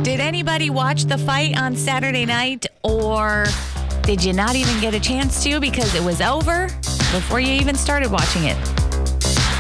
Did anybody watch the fight on Saturday night, or did you not even get a chance to because it was over before you even started watching it?